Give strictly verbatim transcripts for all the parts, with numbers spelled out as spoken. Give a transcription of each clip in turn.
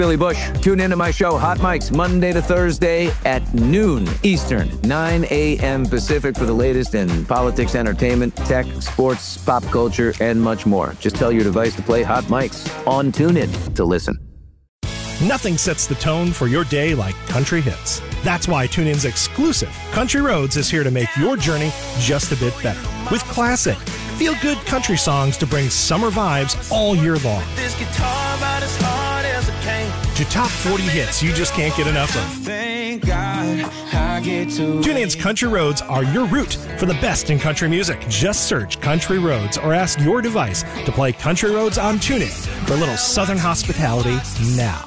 Billy Bush. Tune into my show, Hot Mics, Monday to Thursday at noon Eastern, nine a.m. Pacific for the latest in politics, entertainment, tech, sports, pop culture, and much more. Just tell your device to play Hot Mics on TuneIn to listen. Nothing sets the tone for your day like country hits. That's why TuneIn's exclusive Country Roads is here to make your journey just a bit better. With classic, feel-good country songs to bring summer vibes all year long. This guitar about as hard as it came. To top forty hits you just can't get enough of. Thank God I get to TuneIn's Country Roads are your route for the best in country music. Just search Country Roads or ask your device to play Country Roads on TuneIn for a little Southern hospitality now.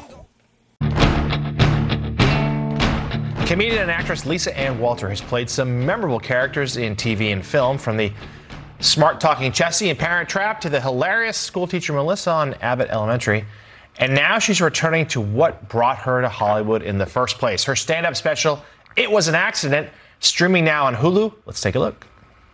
Comedian and actress Lisa Ann Walter has played some memorable characters in T V and film, from the smart-talking Chessie in Parent Trap to the hilarious schoolteacher Melissa on Abbott Elementary. And now she's returning to what brought her to Hollywood in the first place. Her stand-up special, It Was an Accident, streaming now on Hulu. Let's take a look.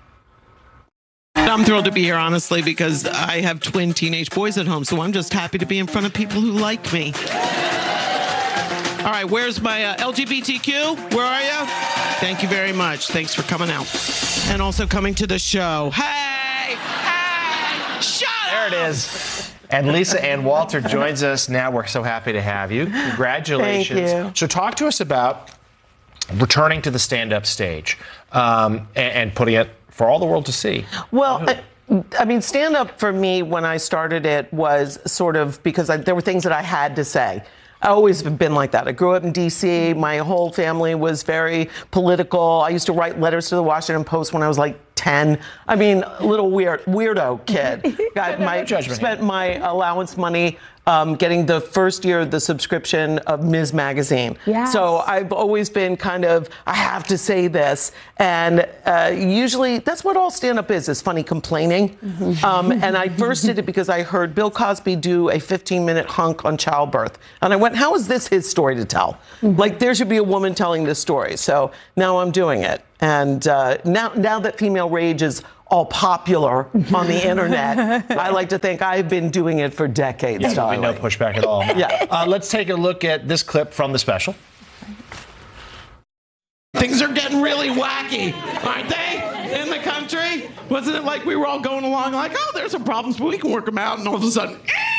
I'm thrilled to be here, honestly, because I have twin teenage boys at home, so I'm just happy to be in front of people who like me. All right, where's my uh, L G B T Q? Where are you? Thank you very much. Thanks for coming out. And also coming to the show. Hey! Hey! Shut up! There it is. And Lisa Ann Walter joins us now. We're so happy to have you. Congratulations. Thank you. So talk to us about returning to the stand-up stage um, and, and putting it for all the world to see. Well, I, I mean, stand-up for me when I started it was sort of because I, there were things that I had to say. I always have been like that. I grew up in D C. My whole family was very political. I used to write letters to the Washington Post when I was like ten. I mean, a little weird, weirdo kid. Got my, spent my allowance money um, getting the first year of the subscription of Miz Magazine. Yes. So I've always been kind of, I have to say this. And uh, usually that's what all stand-up is, is funny complaining. Mm-hmm. Um, and I first did it because I heard Bill Cosby do a fifteen-minute hunk on childbirth. And I went, how is this his story to tell? Mm-hmm. Like, there should be a woman telling this story. So now I'm doing it. And uh, now, now that female rage is all popular on the internet, I like to think I've been doing it for decades. Yeah, there'll be no pushback at all. Yeah. Uh, let's take a look at this clip from the special. Things are getting really wacky, aren't they, in the country? Wasn't it like we were all going along like, oh, there's some problems, but we can work them out, and all of a sudden,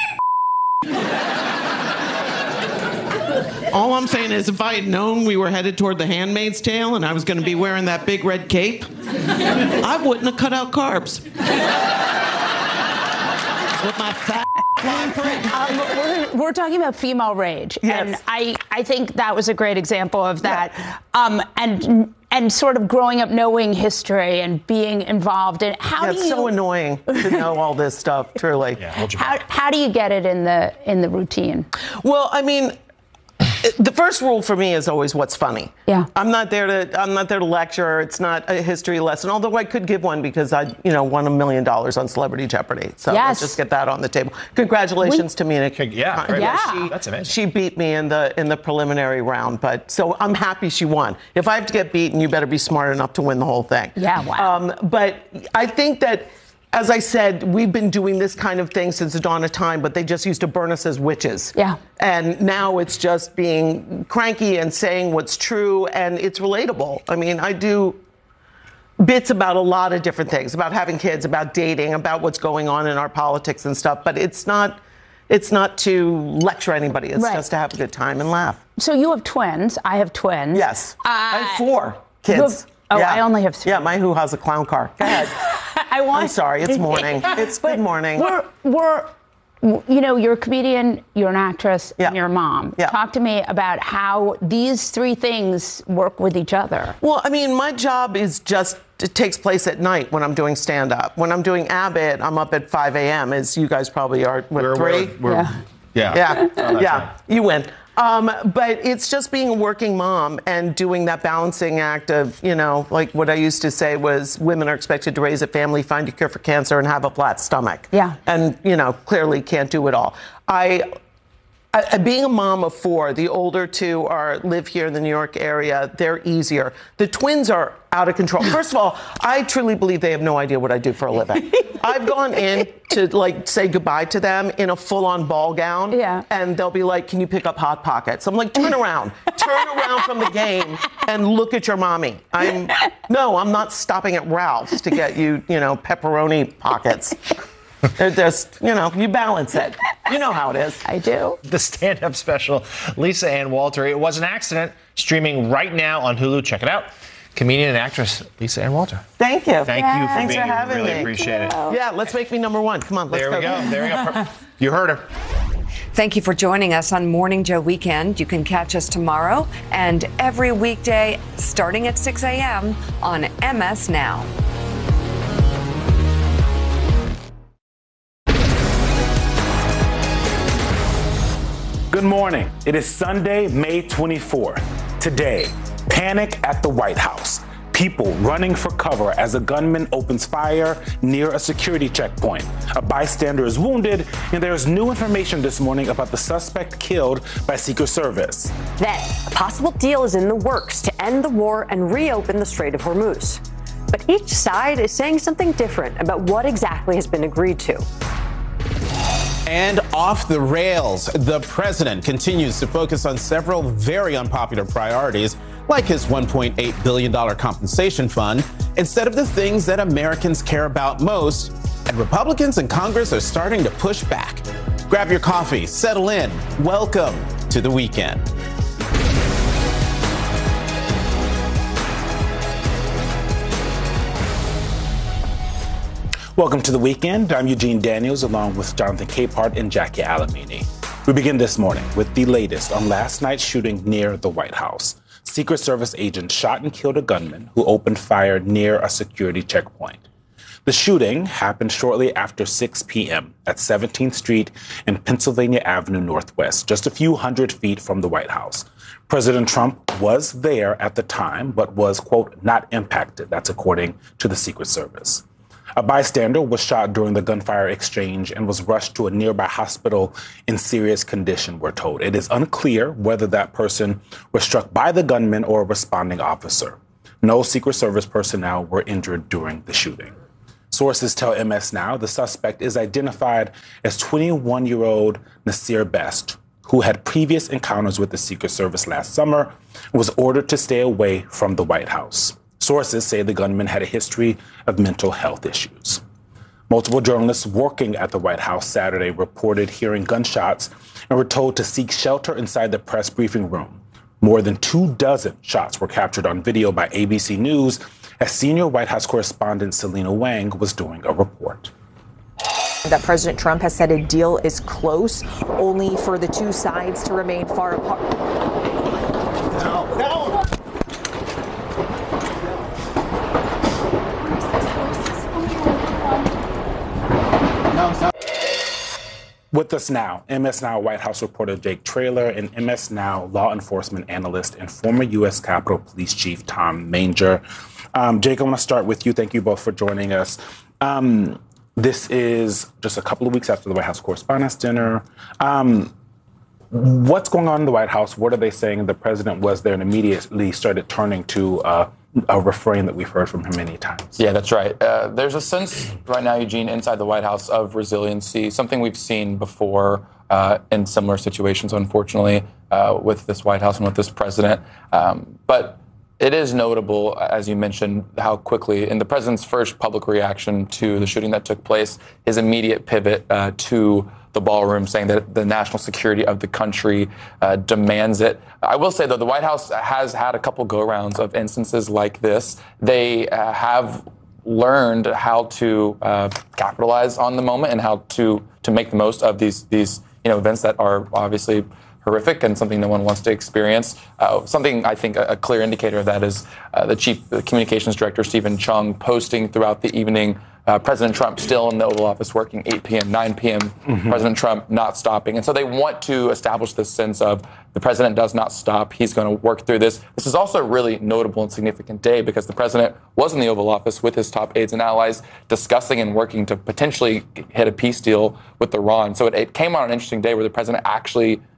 all I'm saying is if I had known we were headed toward The Handmaid's Tale and I was going to be wearing that big red cape, I wouldn't have cut out carbs. With my fat flying free. Um, we're, we're talking about female rage, Yes. and I, I think that was a great example of that. Yeah. Um, and and sort of growing up knowing history and being involved in how Yeah, do it's you so annoying to know all this stuff, truly. Yeah, hold your how, back. how do you get it in the in the routine? Well, I mean, the first rule for me is always what's funny. Yeah. I'm not there to I'm not there to lecture. It's not a history lesson, although I could give one because I, you know, won a million dollars on Celebrity Jeopardy. So Yes. let's just get that on the table. Congratulations We- to Mina. Yeah, great. Yeah. She, That's amazing. She beat me in the in the preliminary round, but so I'm happy she won. If I have to get beaten, you better be smart enough to win the whole thing. Yeah, wow. Um, but I think that, as I said, we've been doing this kind of thing since the dawn of time, but they just used to burn us as witches. Yeah. And now it's just being cranky and saying what's true, and it's relatable. I mean, I do bits about a lot of different things, about having kids, about dating, about what's going on in our politics and stuff, but it's not it's not to lecture anybody. It's Right. just to have a good time and laugh. So you have twins. I have twins. Yes. I Uh, have four kids. you have- oh, I only have three. Yeah, my who has a clown car. Go ahead. I want. I'm sorry, it's morning. It's But good morning. We're we're. You know, you're a comedian, you're an actress, Yeah. and you're a mom. Yeah. Talk to me about how these three things work with each other. Well, I mean, my job is just, it takes place at night when I'm doing stand-up. When I'm doing Abbott, I'm up at five a.m., as you guys probably are, what, We're, three? we're, we're, Yeah. yeah. Yeah, Oh, that's yeah, right. you win. Um, but it's just being a working mom and doing that balancing act of, you know, like what I used to say was women are expected to raise a family, find a cure for cancer, and have a flat stomach. Yeah. And, you know, clearly can't do it all. I Uh, being a mom of four, the older two are live here in the New York area. They're easier. The twins are out of control. First of all, I truly believe they have no idea what I do for a living. I've gone in to like say goodbye to them in a full-on ball gown, yeah. and they'll be like, "Can you pick up Hot Pockets?" I'm like, "Turn around, turn around from the game and look at your mommy." I'm no, I'm not stopping at Ralph's to get you, you know, pepperoni pockets. They're just, you know, you balance it. You know how it is. I do. The stand-up special, Lisa Ann Walter, It Was an Accident, streaming right now on Hulu. Check it out. Comedian and actress Lisa Ann Walter. Thank you. Thank you for Thanks being for here. having really me. appreciate it. Yeah, let's make me number one. Come on, let's There go. we go. There we go. You heard her. Thank you for joining us on Morning Joe Weekend. You can catch us tomorrow and every weekday starting at six a.m. on M S Now. Good morning. It is Sunday, May twenty-fourth. Today, panic at the White House. People running for cover as a gunman opens fire near a security checkpoint. A bystander is wounded, and there is new information this morning about the suspect killed by Secret Service. Then, a possible deal is in the works to end the war and reopen the Strait of Hormuz. But each side is saying something different about what exactly has been agreed to. And off the rails, the president continues to focus on several very unpopular priorities, like his one point eight billion dollars compensation fund, instead of the things that Americans care about most. And Republicans in Congress are starting to push back. Grab your coffee, settle in. Welcome to the weekend. Welcome to the weekend. I'm Eugene Daniels, along with Jonathan Capehart and Jackie Alamini. We begin this morning with the latest on last night's shooting near the White House. Secret Service agents shot and killed a gunman who opened fire near a security checkpoint. The shooting happened shortly after six p.m. at seventeenth Street and Pennsylvania Avenue Northwest, just a few hundred feet from the White House. President Trump was there at the time, but was, quote, not impacted. That's according to the Secret Service. A bystander was shot during the gunfire exchange and was rushed to a nearby hospital in serious condition, we're told. It is unclear whether that person was struck by the gunman or a responding officer. No Secret Service personnel were injured during the shooting. Sources tell M S Now the suspect is identified as twenty-one-year-old Nasir Best, who had previous encounters with the Secret Service last summer and was ordered to stay away from the White House. Sources say the gunman had a history of mental health issues. Multiple journalists working at the White House Saturday reported hearing gunshots and were told to seek shelter inside the press briefing room. More than two dozen shots were captured on video by A B C News as senior White House correspondent Selena Wang was doing a report. That President Trump has said a deal is close, only for the two sides to remain far apart. No, no. With us now, M S Now White House reporter Jake Traylor and M S Now law enforcement analyst and former U S Capitol Police Chief Tom Manger. Um, Jake, I want to start with you. Thank you both for joining us. Um, this is just a couple of weeks after the White House Correspondents' Dinner. Um, what's going on in the White House? What are they saying? The president was there and immediately started turning to uh, a refrain that we've heard from him many times. Yeah, that's right. Uh, there's a sense right now, Eugene, inside the White House of resiliency, something we've seen before uh, in similar situations, unfortunately, uh, with this White House and with this president. Um, but it is notable, as you mentioned, how quickly, in the president's first public reaction to the shooting that took place, his immediate pivot uh, to the ballroom, saying that the national security of the country uh, demands it. I will say, though, the White House has had a couple go-rounds of instances like this. They uh, have learned how to uh, capitalize on the moment and how to to make the most of these these you know events that are obviously horrific and something no one wants to experience. Uh, something I think a, a clear indicator of that is uh, the chief the communications director, Stephen Chung, posting throughout the evening Uh, President Trump still in the Oval Office working eight p.m., nine p.m., mm-hmm. President Trump not stopping. And so they want to establish this sense of the president does not stop. He's going to work through this. This is also a really notable and significant day because the president was in the Oval Office with his top aides and allies discussing and working to potentially hit a peace deal with Iran. So it, it came on an interesting day where the president actually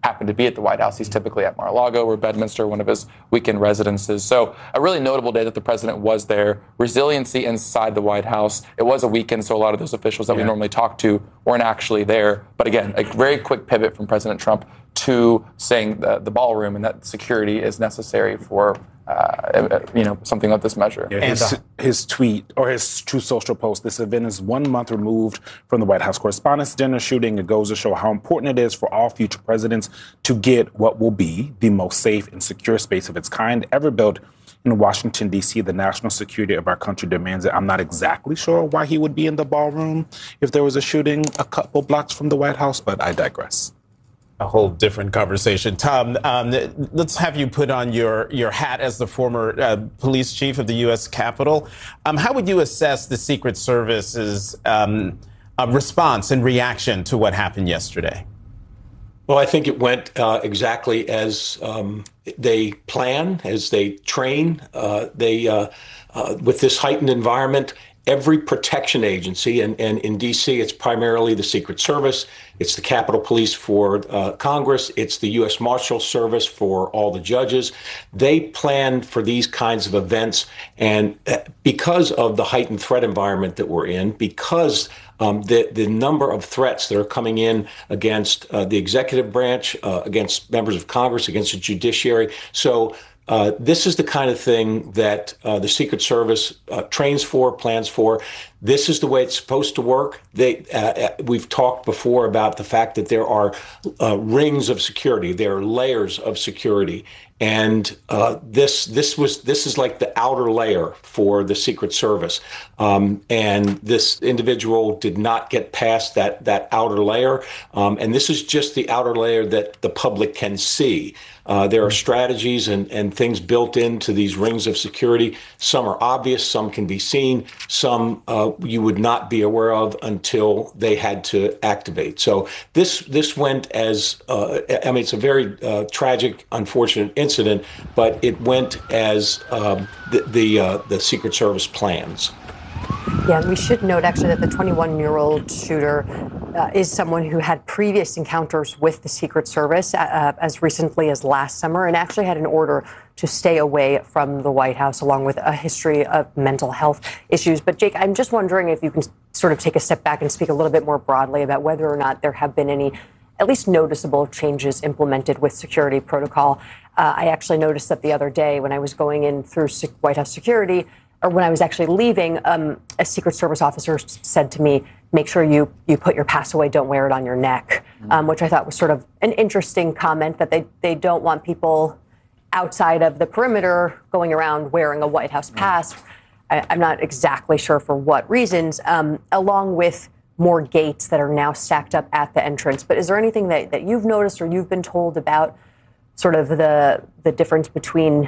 happen to be at the White House. He's typically at Mar-a-Lago or Bedminster, one of his weekend residences. So a really notable day that the president was there. Resiliency inside the White House. It was a weekend, so a lot of those officials that yeah. we normally talk to weren't actually there. But again, a very quick pivot from President Trump to saying the, the ballroom and that security is necessary for Uh, you know, something of this measure. Yeah, his, his tweet or his Truth Social post, this event is one month removed from the White House Correspondents' Dinner shooting. It goes to show how important it is for all future presidents to get what will be the most safe and secure space of its kind ever built in Washington, D C. The national security of our country demands it. I'm not exactly sure why he would be in the ballroom if there was a shooting a couple blocks from the White House, but I digress. A whole different conversation. Tom, um, let's have you put on your, your hat as the former uh, police chief of the U S Capitol. Um, how would you assess the Secret Service's um, uh, response and reaction to what happened yesterday? Well, I think it went uh, exactly as um, they plan, as they train. Uh, they, uh, uh, with this heightened environment, every protection agency, and, and in D C, it's primarily the Secret Service, it's the Capitol Police for uh, Congress, it's the U S Marshal Service for all the judges. They plan for these kinds of events. And because of the heightened threat environment that we're in, because um, the, the number of threats that are coming in against uh, the executive branch, uh, against members of Congress, against the judiciary. So Uh, this is the kind of thing that uh, the Secret Service uh, trains for, plans for. This is the way it's supposed to work. They, uh, we've talked before about the fact that there are uh, rings of security, there are layers of security, and uh, this this was this is like the outer layer for the Secret Service. Um, and this individual did not get past that that outer layer, um, and this is just the outer layer that the public can see. Uh, there are strategies and, and things built into these rings of security. Some are obvious, some can be seen, some uh, you would not be aware of until they had to activate. So this this went as, uh, I mean, it's a very uh, tragic, unfortunate incident, but it went as um, the the, uh, the Secret Service plans. Yeah, and we should note actually that the twenty-one-year-old shooter uh, is someone who had previous encounters with the Secret Service uh, as recently as last summer and actually had an order to stay away from the White House, along with a history of mental health issues. But Jake, I'm just wondering if you can sort of take a step back and speak a little bit more broadly about whether or not there have been any at least noticeable changes implemented with security protocol. Uh, I actually noticed that the other day when I was going in through White House security, or when I was actually leaving, um, a Secret Service officer said to me, make sure you you put your pass away, don't wear it on your neck, um, which I thought was sort of an interesting comment, that they, they don't want people outside of the perimeter going around wearing a White House pass. I, I'm not exactly sure for what reasons, um, along with more gates that are now stacked up at the entrance. But is there anything that, that you've noticed or you've been told about sort of the the difference between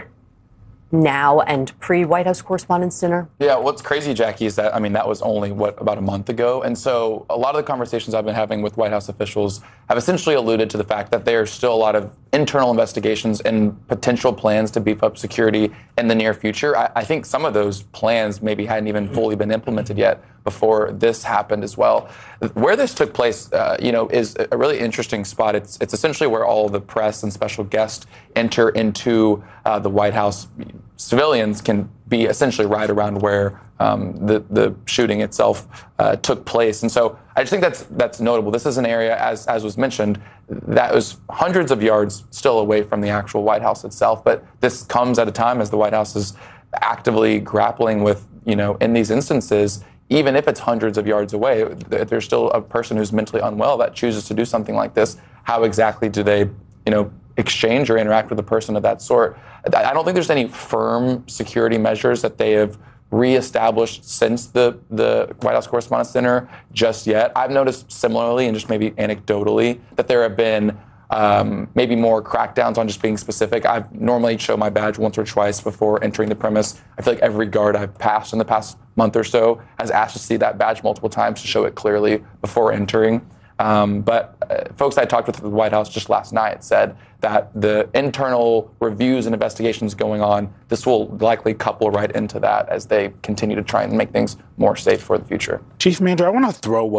now and pre-White House Correspondents' Dinner? Yeah, what's crazy, Jackie, is that, I mean, that was only, what, about a month ago? And so a lot of the conversations I've been having with White House officials have essentially alluded to the fact that there's still a lot of internal investigations and potential plans to beef up security in the near future. I, I think some of those plans maybe hadn't even fully been implemented yet before this happened as well. Where this took place, uh, you know, is a really interesting spot. It's it's essentially where all of the press and special guests enter into uh, the White House. Civilians can be essentially right around where um, the the shooting itself uh, took place, and so I just think that's that's notable. This is an area, as as was mentioned, that was hundreds of yards still away from the actual White House itself. But this comes at a time as the White House is actively grappling with, you know, in these instances, even if it's hundreds of yards away, if there's still a person who's mentally unwell that chooses to do something like this, how exactly do they, you know, exchange or interact with a person of that sort? I don't think there's any firm security measures that they have reestablished since the, the White House Correspondents' Dinner just yet. I've noticed similarly, and just maybe anecdotally, that there have been um, maybe more crackdowns on just being specific. I've normally show my badge once or twice before entering the premise. I feel like every guard I've passed in the past month or so has asked to see that badge multiple times to show it clearly before entering. Um, but uh, folks I talked with at the White House just last night said that the internal reviews and investigations going on, this will likely couple right into that as they continue to try and make things more safe for the future. Chief Manager, I want to throw up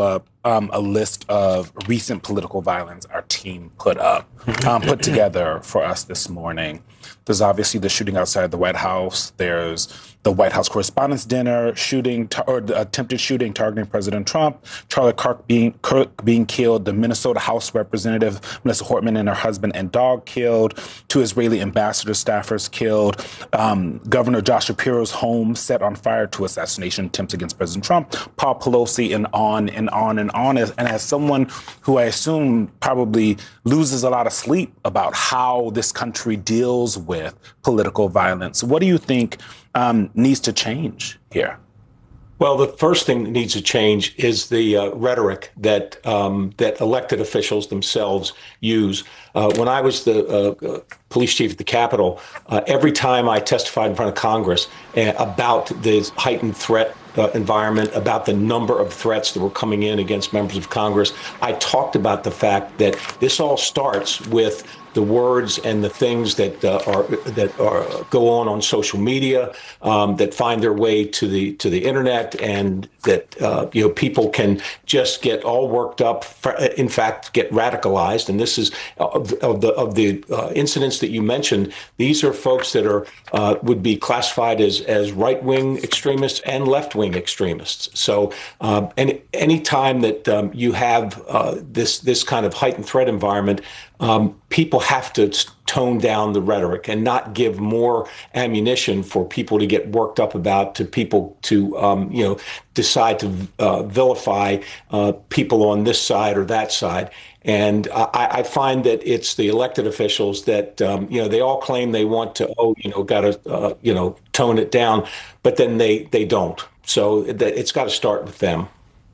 um, a list of recent political violence our team put up, um, put together for us this morning. There's obviously the shooting outside the White House. There's the White House Correspondents' Dinner shooting, or the attempted shooting targeting President Trump, Charlie Kirk being, Kirk being killed, the Minnesota House Representative Melissa Hortman and her husband and dog killed, two Israeli ambassador staffers killed, um, Governor Josh Shapiro's home set on fire, two assassination attempts against President Trump, Paul Pelosi, and on and on and on. And as someone who I assume probably loses a lot of sleep about how this country deals with political violence, what do you think um, needs to change here? Well, the first thing that needs to change is the uh, rhetoric that um, that elected officials themselves use. Uh, when I was the uh, police chief at the Capitol, uh, every time I testified in front of Congress uh, about this heightened threat Uh, environment, about the number of threats that were coming in against members of Congress, I talked about the fact that this all starts with the words and the things that uh, are that are go on on social media, um, that find their way to the to the internet, and that uh, you know people can just get all worked up. In fact, get radicalized. And this is of, of the of the uh, incidents that you mentioned. These are folks that are uh, would be classified as as right wing extremists and left wing extremists. So, um, any any time that um, you have uh, this this kind of heightened threat environment, um, people have to tone down the rhetoric and not give more ammunition for people to get worked up about, to people to um, you know decide to uh, vilify uh, people on this side or that side. And I, I find that it's the elected officials that, um, you know, they all claim they want to, oh, you know, got to, uh, you know, tone it down, but then they, they don't. So that it's got to start with them.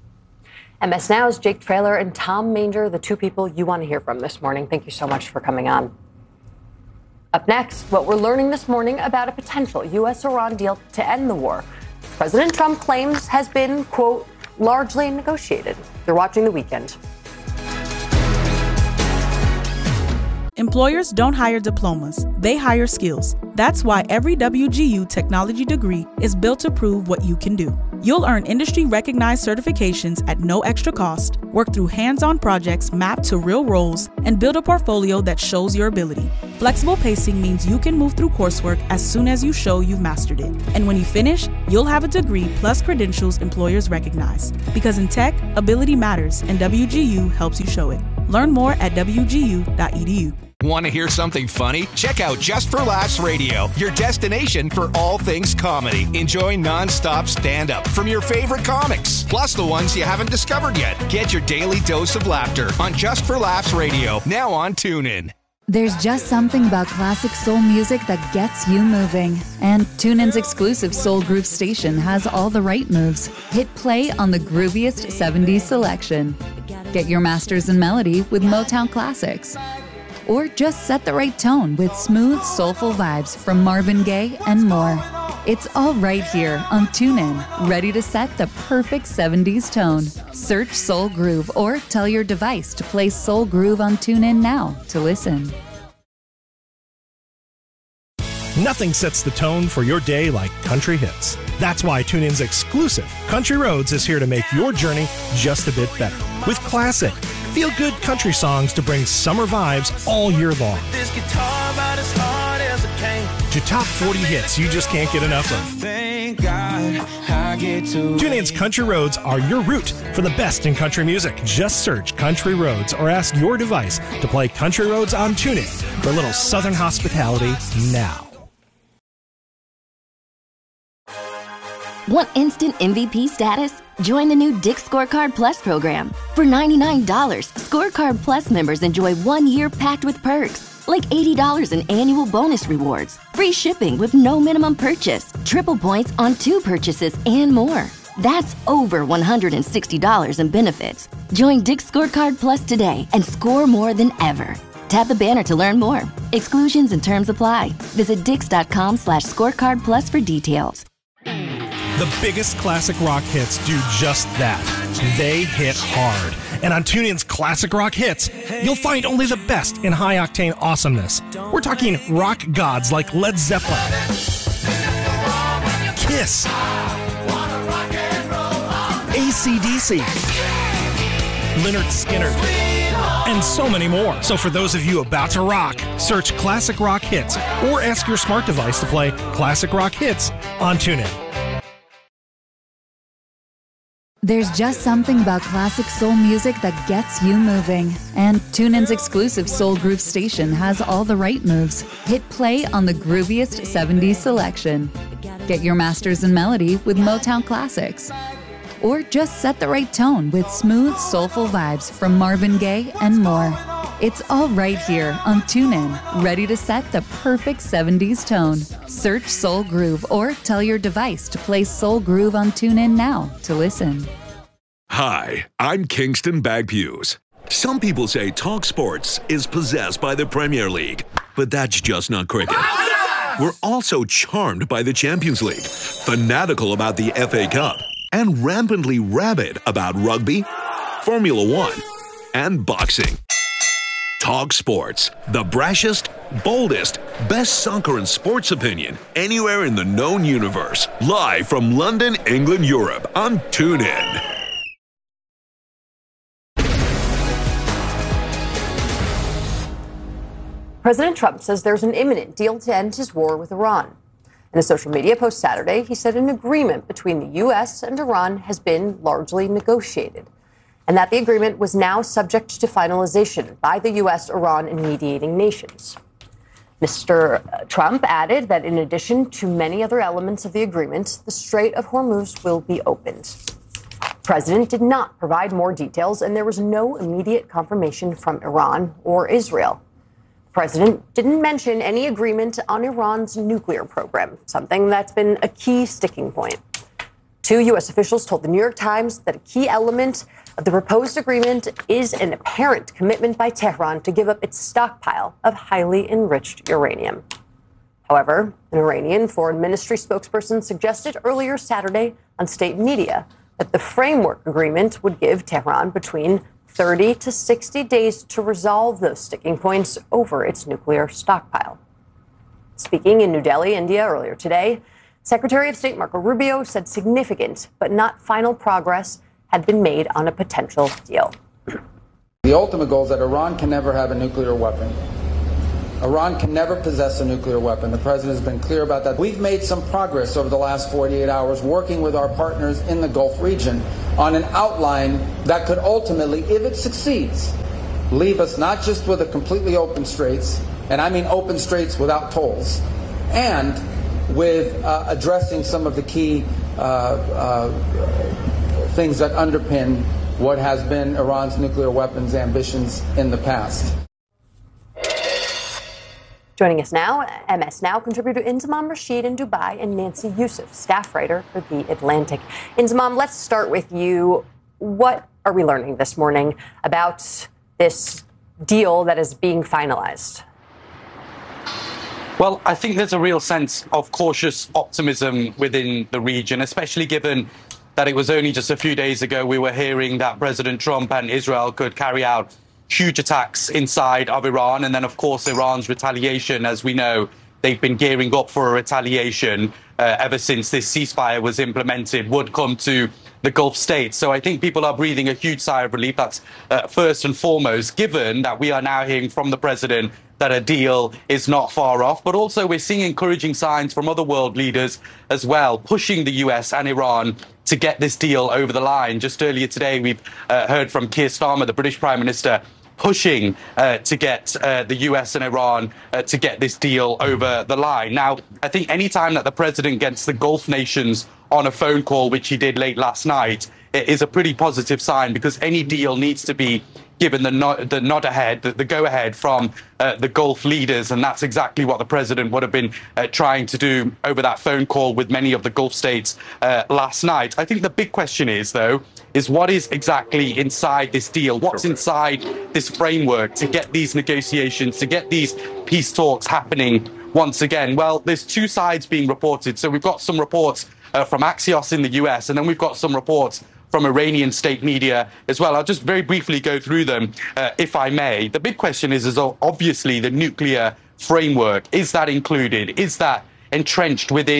M S Now's Jake Traylor and Tom Manger, the two people you want to hear from this morning. Thank you so much for coming on. Up next, what we're learning this morning about a potential U S Iran deal to end the war. President Trump claims has been, quote, largely negotiated. You're watching The Weekend. Employers don't hire diplomas, they hire skills. That's why every W G U technology degree is built to prove what you can do. You'll earn industry-recognized certifications at no extra cost, work through hands-on projects mapped to real roles, and build a portfolio that shows your ability. Flexible pacing means you can move through coursework as soon as you show you've mastered it. And when you finish, you'll have a degree plus credentials employers recognize. Because in tech, ability matters, and W G U helps you show it. Learn more at W G U dot E D U. Want to hear something funny? Check out Just for Laughs Radio, your destination for all things comedy. Enjoy non-stop stand-up from your favorite comics, plus the ones you haven't discovered yet. Get your daily dose of laughter on Just for Laughs Radio, now on TuneIn. There's just something about classic soul music that gets you moving. And TuneIn's exclusive Soul Groove station has all the right moves. Hit play on the grooviest seventies selection. Get your masters in melody with Motown classics. Or just set the right tone with smooth, soulful vibes from Marvin Gaye and more. It's all right here on TuneIn, ready to set the perfect seventies tone. Search Soul Groove or tell your device to play Soul Groove on TuneIn now to listen. Nothing sets the tone for your day like country hits. That's why TuneIn's exclusive Country Roads is here to make your journey just a bit better. With classic, feel-good country songs to bring summer vibes all year long. This guitar about as hard as a cane. To top forty hits you just can't get enough of. Thank God I get to. TuneIn's Country Roads are your route for the best in country music. Just search Country Roads or ask your device to play Country Roads on TuneIn for a little Southern hospitality now. Want instant M V P status? Join the new Dick's Scorecard Plus program. For ninety-nine dollars, Scorecard Plus members enjoy one year packed with perks, like eighty dollars in annual bonus rewards, free shipping with no minimum purchase, triple points on two purchases, and more. That's over one hundred sixty dollars in benefits. Join Dick's Scorecard Plus today and score more than ever. Tap the banner to learn more. Exclusions and terms apply. Visit dix.com slash scorecard plus for details. The biggest classic rock hits do just that. They hit hard. And on TuneIn's Classic Rock Hits, you'll find only the best in high-octane awesomeness. We're talking rock gods like Led Zeppelin, Kiss, A C D C, Lynyrd Skynyrd, and so many more. So for those of you about to rock, search Classic Rock Hits or ask your smart device to play Classic Rock Hits on TuneIn. There's just something about classic soul music that gets you moving. And TuneIn's exclusive Soul Groove station has all the right moves. Hit play on the grooviest seventies selection. Get your masters in melody with Motown classics. Or just set the right tone with smooth, soulful vibes from Marvin Gaye and more. It's all right here on TuneIn, ready to set the perfect seventies tone. Search Soul Groove or tell your device to play Soul Groove on TuneIn now to listen. Hi, I'm Kingston Bagpues. Some people say Talk Sports is possessed by the Premier League, but that's just not cricket. We're also charmed by the Champions League, fanatical about the F A Cup, and rampantly rabid about rugby, Formula One, and boxing. Talk Sports, the brashest, boldest, best soccer and sports opinion anywhere in the known universe. Live from London, England, Europe on TuneIn. President Trump says there's an imminent deal to end his war with Iran. In a social media post Saturday, he said an agreement between the U S and Iran has been largely negotiated, and that the agreement was now subject to finalization by the U S, Iran, and mediating nations. Mister Trump added that in addition to many other elements of the agreement, the Strait of Hormuz will be opened. The president did not provide more details, and there was no immediate confirmation from Iran or Israel. The president didn't mention any agreement on Iran's nuclear program, something that's been a key sticking point. Two U S officials told the New York Times that a key element of the proposed agreement is an apparent commitment by Tehran to give up its stockpile of highly enriched uranium. However, an Iranian foreign ministry spokesperson suggested earlier Saturday on state media that the framework agreement would give Tehran between thirty to sixty days to resolve those sticking points over its nuclear stockpile. Speaking in New Delhi, India, earlier today, Secretary of State Marco Rubio said significant but not final progress had been made on a potential deal. The ultimate goal is that Iran can never have a nuclear weapon. Iran can never possess a nuclear weapon. The president has been clear about that. We've made some progress over the last forty-eight hours working with our partners in the Gulf region on an outline that could ultimately, if it succeeds, leave us not just with a completely open straits, and I mean open straits without tolls, and with uh, addressing some of the key uh, uh, things that underpin what has been Iran's nuclear weapons ambitions in the past. Joining us now, M S Now contributor Inzamam Rashid in Dubai and Nancy Youssef, staff writer for The Atlantic. Inzamam, let's start with you. What are we learning this morning about this deal that is being finalized? Well, I think there's a real sense of cautious optimism within the region, especially given that it was only just a few days ago we were hearing that President Trump and Israel could carry out huge attacks inside of Iran. And then, of course, Iran's retaliation, as we know, they've been gearing up for a retaliation uh, ever since this ceasefire was implemented, would come to the Gulf states. So I think people are breathing a huge sigh of relief. That's uh, first and foremost, given that we are now hearing from the president that a deal is not far off. But also we're seeing encouraging signs from other world leaders as well, pushing the U S and Iran to get this deal over the line. Just earlier today, we've uh, heard from Keir Starmer, the British Prime Minister, pushing uh, to get uh, the U S and Iran uh, to get this deal over the line. Now, I think any time that the president gets the Gulf nations on a phone call, which he did late last night, it is a pretty positive sign, because any deal needs to be given the nod, the nod ahead, the, the go ahead from uh, the Gulf leaders. And that's exactly what the president would have been uh, trying to do over that phone call with many of the Gulf states uh, last night. I think the big question is, though, is what is exactly inside this deal? What's inside this framework to get these negotiations, to get these peace talks happening once again? Well, there's two sides being reported. So we've got some reports uh, from Axios in the U S, and then we've got some reports from Iranian state media as well. I'll just very briefly go through them, uh, if I may. The big question is, is obviously the nuclear framework. Is that included? Is that entrenched within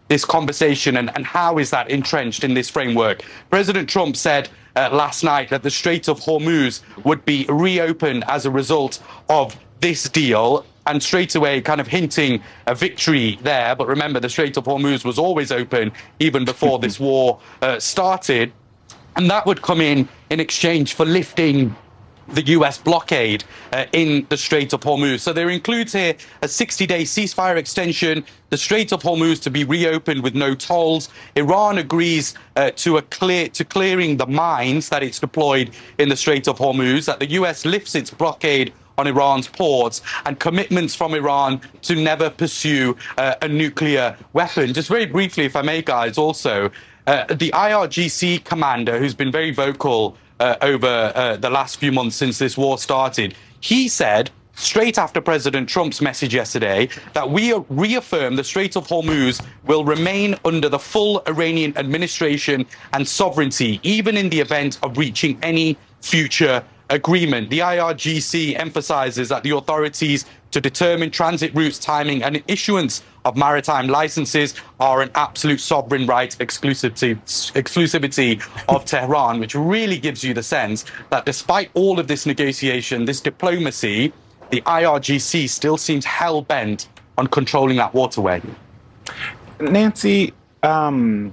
this conversation, and, and how is that entrenched in this framework? President Trump said uh, last night that the Strait of Hormuz would be reopened as a result of this deal, and straight away kind of hinting a victory there. But remember, the Strait of Hormuz was always open even before this war uh, started. And that would come in in exchange for lifting the U S blockade uh, in the Strait of Hormuz. So there includes here a sixty-day ceasefire extension, the Strait of Hormuz to be reopened with no tolls. Iran agrees uh, to a clear to clearing the mines that it's deployed in the Strait of Hormuz, that the U S lifts its blockade on Iran's ports, and commitments from Iran to never pursue uh, a nuclear weapon. Just very briefly, if I may, guys, also, uh, the I R G C commander, who's been very vocal uh, over uh, the last few months since this war started, he said, straight after President Trump's message yesterday, that we reaffirm the Strait of Hormuz will remain under the full Iranian administration and sovereignty, even in the event of reaching any future agreement. The I R G C emphasizes that the authorities to determine transit routes, timing, and issuance of maritime licenses are an absolute sovereign right exclusivity, exclusivity of Tehran, which really gives you the sense that despite all of this negotiation, this diplomacy, the I R G C still seems hell-bent on controlling that waterway. Nancy, um,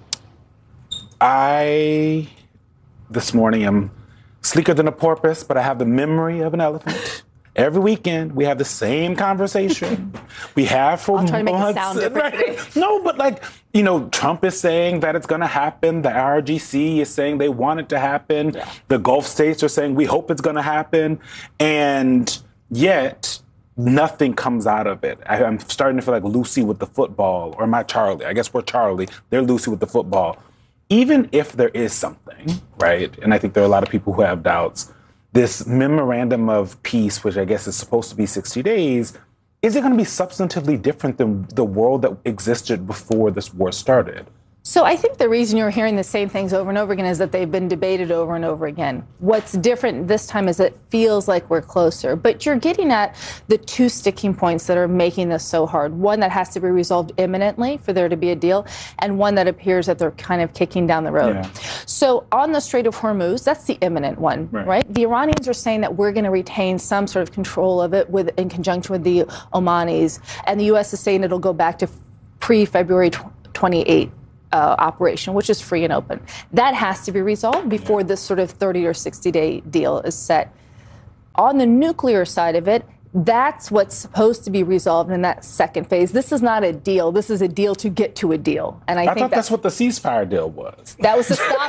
I, this morning, am sleeker than a porpoise, but I have the memory of an elephant. Every weekend, we have the same conversation. We have for I'll try to make months. it sound different today. No, but like, you know, Trump is saying that it's going to happen. The I R G C is saying they want it to happen. Yeah. The Gulf states are saying we hope it's going to happen. And yet, nothing comes out of it. I, I'm starting to feel like Lucy with the football, or my Charlie. I guess we're Charlie. They're Lucy with the football. Even if there is something, right, and I think there are a lot of people who have doubts, this memorandum of peace, which I guess is supposed to be sixty days, is it going to be substantively different than the world that existed before this war started? So I think the reason you're hearing the same things over and over again is that they've been debated over and over again. What's different this time is it feels like we're closer, but you're getting at the two sticking points that are making this so hard. One that has to be resolved imminently for there to be a deal, and one that appears that they're kind of kicking down the road. Yeah. So on the Strait of Hormuz, that's the imminent one, right? right? The Iranians are saying that we're going to retain some sort of control of it with, in conjunction with the Omanis, and the U S is saying it'll go back to pre-February twenty-eighth. Uh, operation, which is free and open. That has to be resolved before this sort of thirty or sixty day deal is set. On the nuclear side of it, that's what's supposed to be resolved in that second phase. This is not a deal. This is a deal to get to a deal. And I, I think thought that, that's what the ceasefire deal was. That was to stop.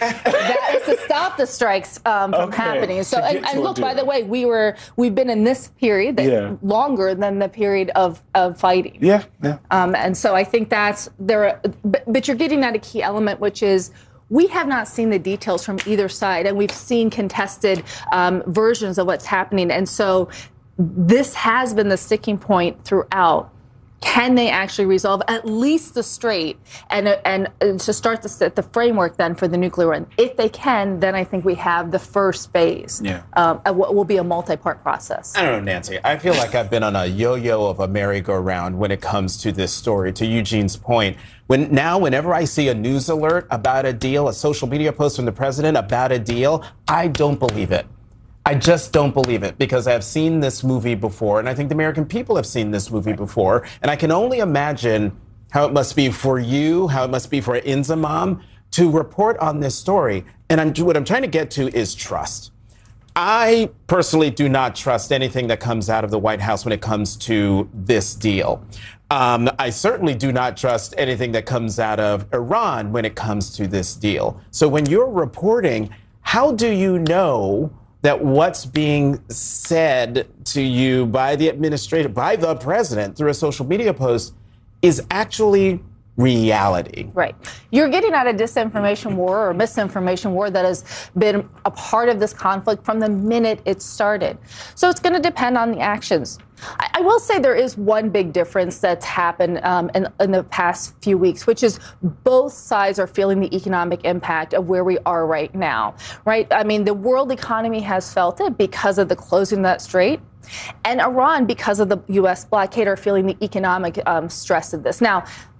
that is to stop the strikes um, from okay. happening. So, and, and look, by the way, we were we've been in this period that yeah. longer than the period of of fighting. Yeah, yeah. Um, and so I think that's there. But, but you're getting at a key element, which is, we have not seen the details from either side, and we've seen contested um, versions of what's happening. And so this has been the sticking point throughout. Can they actually resolve at least the strait and and, and to start to set the framework then for the nuclear one? If they can, then I think we have the first phase. Yeah. Um, what will be a multi-part process. I don't know, Nancy. I feel like I've been on a yo-yo of a merry-go-round when it comes to this story. To Eugene's point, when now whenever I see a news alert about a deal, a social media post from the president about a deal, I don't believe it. I just don't believe it, because I've seen this movie before, and I think the American people have seen this movie before, and I can only imagine how it must be for you, how it must be for Inzamam to report on this story. And I'm, what I'm trying to get to is trust. I personally do not trust anything that comes out of the White House when it comes to this deal. Um, I certainly do not trust anything that comes out of Iran when it comes to this deal. So when you're reporting, how do you know that what's being said to you by the administrator, by the president through a social media post is actually reality? Right. You're getting at a disinformation war or misinformation war that has been a part of this conflict from the minute it started. So it's going to depend on the actions. I, I will say there is one big difference that's happened um, in, in the past few weeks, which is both sides are feeling the economic impact of where we are right now, right? I mean, the world economy has felt it because of the closing of that strait. And Iran, because of the U S blockade, are feeling the economic um, stress of this. Now,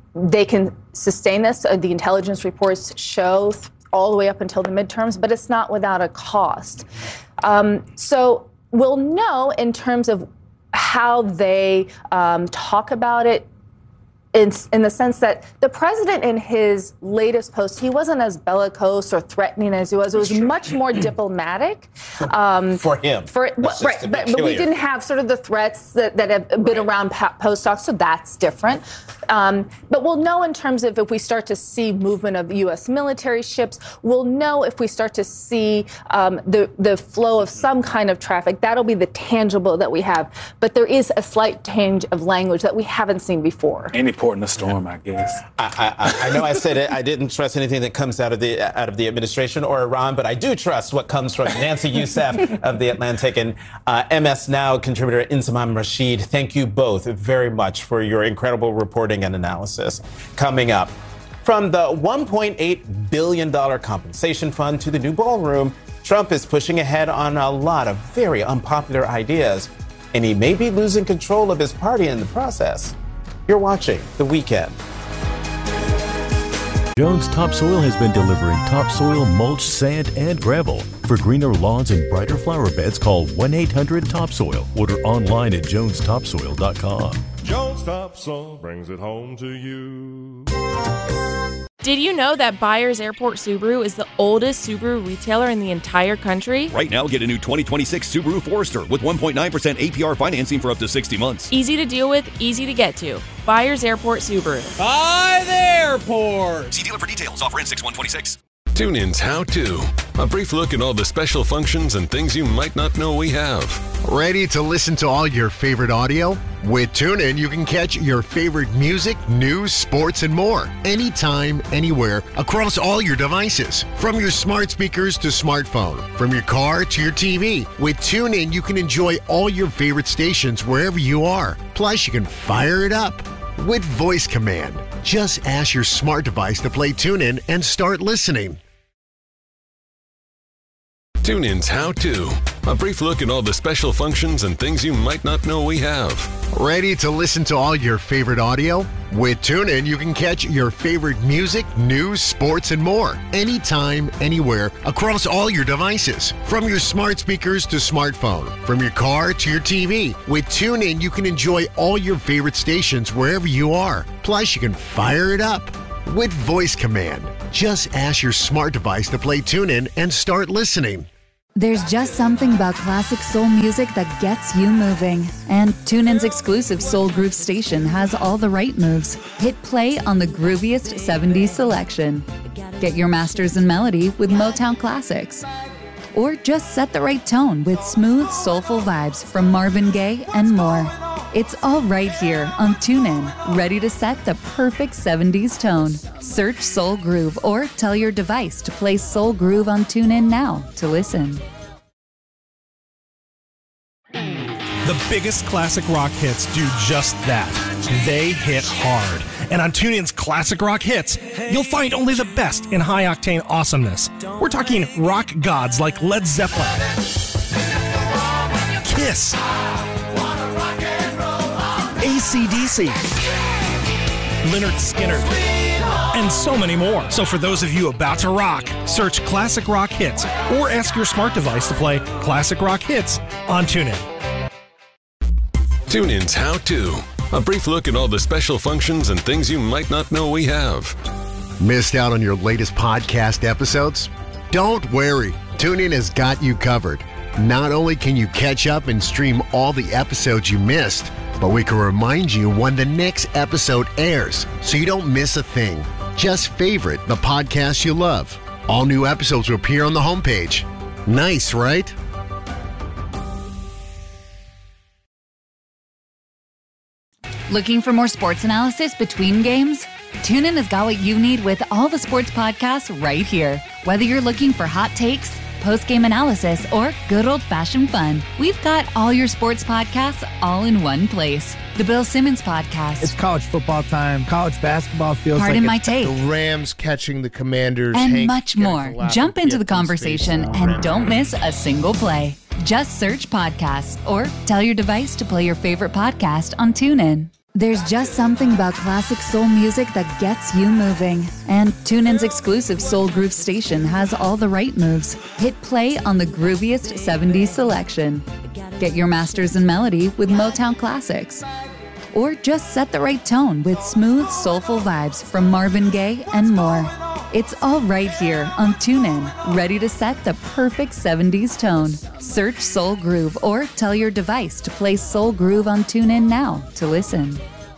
they can sustain this. Uh, the intelligence reports show th- all the way up until the midterms, but it's not without a cost. Um, so we'll know in terms of how they um, talk about it, in, in the sense that the president in his latest post, he wasn't as bellicose or threatening as he was. It was much more diplomatic. Um, for him. For, well, right, but, but we didn't have sort of the threats that, that have been right. around post-doc, so that's different. Um, but we'll know in terms of if we start to see movement of U S military ships, we'll know if we start to see um, the, the flow of some kind of traffic. That'll be the tangible that we have. But there is a slight change of language that we haven't seen before. Any port in the storm, I guess. I, I, I know I said it. I didn't trust anything that comes out of the out of the administration or Iran, but I do trust what comes from Nancy Youssef of The Atlantic and uh, M S Now contributor Inzamam Rashid. Thank you both very much for your incredible reporting and analysis. Coming up, from the one point eight billion dollars compensation fund to the new ballroom, Trump is pushing ahead on a lot of very unpopular ideas, and he may be losing control of his party in the process. You're watching The Weekend. Jones Topsoil has been delivering topsoil, mulch, sand, and gravel. For greener lawns and brighter flower beds, call one eight hundred topsoil. Order online at jones topsoil dot com. Jones Topsoil brings it home to you. Did you know that Byers Airport Subaru is the oldest Subaru retailer in the entire country? Right now, get a new twenty twenty-six Subaru Forester with one point nine percent A P R financing for up to sixty months. Easy to deal with, easy to get to. Byers Airport Subaru. By the airport! See dealer for details. Offer in six one twenty-six. TuneIn's How To. A brief look at all the special functions and things you might not know we have. Ready to listen to all your favorite audio? With TuneIn, you can catch your favorite music, news, sports, and more. Anytime, anywhere, across all your devices. From your smart speakers to smartphone. From your car to your T V. With TuneIn, you can enjoy all your favorite stations wherever you are. Plus, you can fire it up with voice command. Just ask your smart device to play TuneIn and start listening. TuneIn's How To. A brief look at all the special functions and things you might not know we have. Ready to listen to all your favorite audio? With TuneIn, you can catch your favorite music, news, sports, and more. Anytime, anywhere, across all your devices. From your smart speakers to smartphone. From your car to your T V. With TuneIn, you can enjoy all your favorite stations wherever you are. Plus, you can fire it up with voice command. Just ask your smart device to play TuneIn and start listening. There's just something about classic soul music that gets you moving. And TuneIn's exclusive Soul Groove station has all the right moves. Hit play on the grooviest seventies selection. Get your masters in melody with Motown classics. Or just set the right tone with smooth, soulful vibes from Marvin Gaye and more. It's all right here on TuneIn, ready to set the perfect seventies tone. Search Soul Groove or tell your device to play Soul Groove on TuneIn now to listen. The biggest classic rock hits do just that. They hit hard. And on TuneIn's Classic Rock Hits, you'll find only the best in high-octane awesomeness. We're talking rock gods like Led Zeppelin, Kiss, A C D C, Lynyrd Skynyrd, and so many more. So for those of you about to rock, search Classic Rock Hits or ask your smart device to play Classic Rock Hits on TuneIn. TuneIn's How To. A brief look at all the special functions and things you might not know we have. Missed out on your latest podcast episodes? Don't worry. TuneIn has got you covered. Not only can you catch up and stream all the episodes you missed, but we can remind you when the next episode airs so you don't miss a thing. Just favorite the podcast you love. All new episodes will appear on the homepage. Nice, right? Looking for more sports analysis between games? TuneIn has got what you need with all the sports podcasts right here. Whether you're looking for hot takes, post-game analysis, or good old-fashioned fun, we've got all your sports podcasts all in one place. The Bill Simmons Podcast. It's college football time. College basketball feels Pardon like my it's take. The Rams catching the Commanders. And Hank much more. Jump into the conversation space. and don't miss a single play. Just search podcasts or tell your device to play your favorite podcast on TuneIn. There's just something about classic soul music that gets you moving. And TuneIn's exclusive Soul Groove station has all the right moves. Hit play on the grooviest seventies selection. Get your masters in melody with Motown classics. Or just set the right tone with smooth, soulful vibes from Marvin Gaye and more. It's all right here on TuneIn, ready to set the perfect seventies tone. Search Soul Groove or tell your device to play Soul Groove on TuneIn now to listen.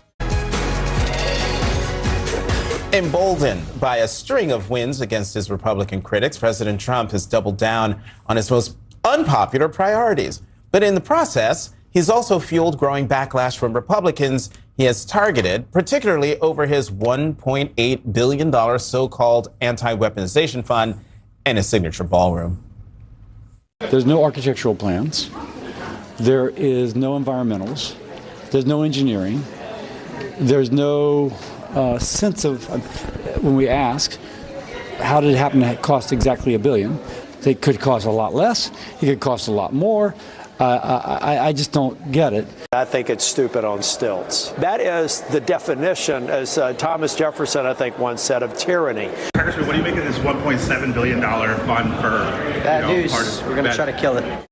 Emboldened by a string of wins against his Republican critics, President Trump has doubled down on his most unpopular priorities. But in the process, he's also fueled growing backlash from Republicans he has targeted, particularly over his one point eight billion dollars so-called anti-weaponization fund and his signature ballroom. There's no architectural plans. There is no environmentals. There's no engineering. There's no uh, sense of, uh, when we ask, how did it happen to cost exactly a billion? It could cost a lot less. It could cost a lot more. Uh, I, I just don't get it. I think it's stupid on stilts. That is the definition, as uh, Thomas Jefferson, I think, once said, of tyranny. Congressman, what do you make of this one point seven billion dollars fund for Bad you know, news? Part We're going to try to kill it.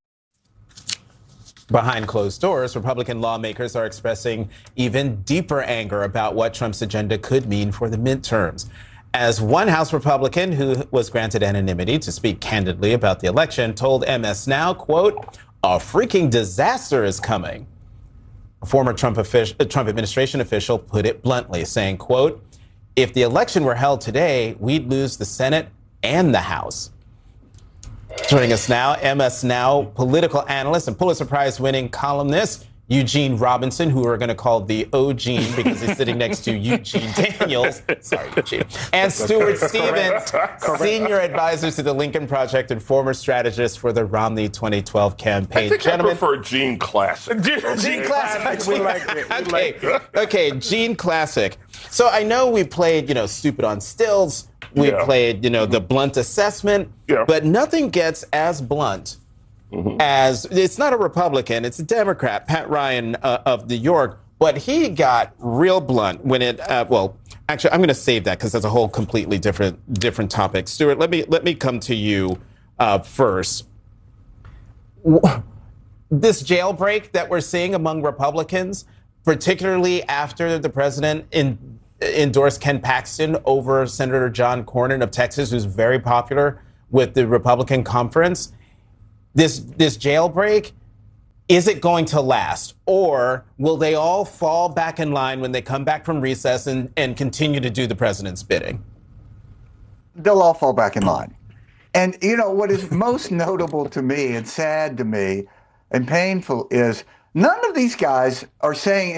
Behind closed doors, Republican lawmakers are expressing even deeper anger about what Trump's agenda could mean for the midterms. As one House Republican who was granted anonymity to speak candidly about the election told M S Now, quote, "A freaking disaster is coming." A former Trump, official, Trump administration official put it bluntly, saying, quote, "If the election were held today, we'd lose the Senate and the House." Joining us now, M S Now political analyst and Pulitzer Prize-winning columnist Eugene Robinson, who we're going to call the O-Gene because he's sitting next to Eugene Daniels. Sorry, Eugene. And Stuart Stevens, senior advisor to the Lincoln Project and former strategist for the Romney twenty twelve campaign. I think Gentlemen, I prefer Gene Classic. Gene, Gene Classic. We like it. We okay. Like it. Okay, Gene Classic. So I know we played, you know, stupid on stilts. We yeah. played, you know, the blunt assessment. Yeah. But nothing gets as blunt mm-hmm. as, it's not a Republican, it's a Democrat, Pat Ryan uh, of New York. But he got real blunt when it, uh, well, actually, I'm going to save that because that's a whole completely different different topic. Stuart, let me let me come to you uh, first. This jailbreak that we're seeing among Republicans, particularly after the president in, endorsed Ken Paxton over Senator John Cornyn of Texas, who's very popular with the Republican conference. This this jailbreak, is it going to last? Or will they all fall back in line when they come back from recess and, and continue to do the president's bidding? They'll all fall back in line. And, you know, what is most notable to me and sad to me and painful is none of these guys are saying